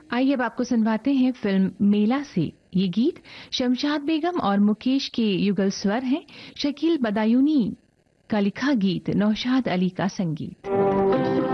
आइए अब आपको सुनवाते हैं फिल्म मेला से ये गीत। शमशाद बेगम और मुकेश के युगल स्वर हैं। शकील बदायूनी का लिखा गीत, नौशाद अली का संगीत।